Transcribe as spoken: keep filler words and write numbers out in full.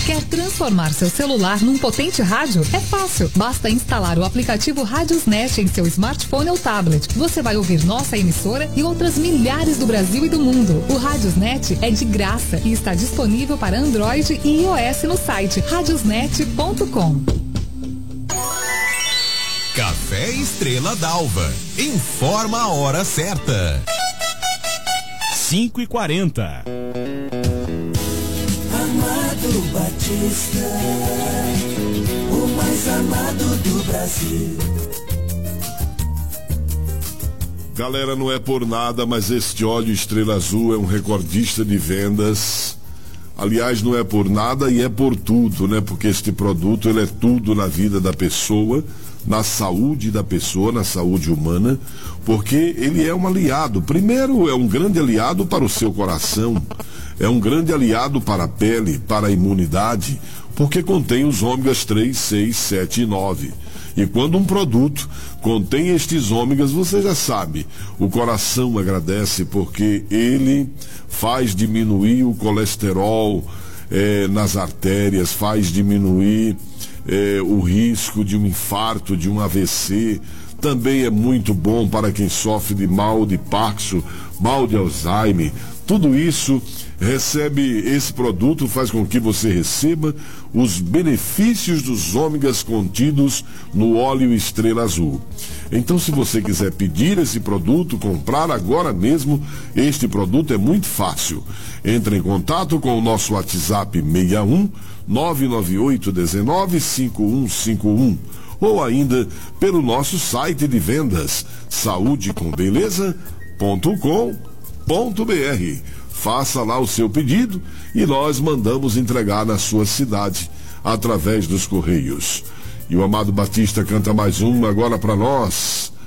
Quer transformar seu celular num potente rádio? É fácil. Basta instalar o aplicativo Radiosnet em seu smartphone ou tablet. Você vai ouvir nossa emissora e outras milhares do Brasil e do mundo. O Radiosnet é de graça e está disponível para Android e iOS no site radiosnet ponto com. Café Estrela d'Alva. Informa a hora certa. cinco e quarenta. Amado Batista, o mais amado do Brasil. Galera, não é por nada, mas este óleo Estrela Azul é um recordista de vendas. Aliás, não é por nada e é por tudo, né? Porque este produto, ele é tudo na vida da pessoa, na saúde da pessoa, na saúde humana, porque ele é um aliado. Primeiro, é um grande aliado para o seu coração, é um grande aliado para a pele, para a imunidade, porque contém os ômegas três, seis, sete e nove. E quando um produto contém estes ômegas, você já sabe, o coração agradece, porque ele faz diminuir o colesterol eh, nas artérias, faz diminuir eh, o risco de um infarto, de um A V C. Também é muito bom para quem sofre de mal de Parkinson, mal de Alzheimer. Tudo isso recebe, esse produto faz com que você receba os benefícios dos ômegas contidos no óleo Estrela Azul. Então, se você quiser pedir esse produto, comprar agora mesmo, este produto é muito fácil. Entre em contato com o nosso WhatsApp seis um nove nove oito um nove cinco um cinco um ou ainda pelo nosso site de vendas saúde com beleza ponto com ponto br. Faça lá o seu pedido e nós mandamos entregar na sua cidade através dos correios. E o Amado Batista canta mais uma agora para nós.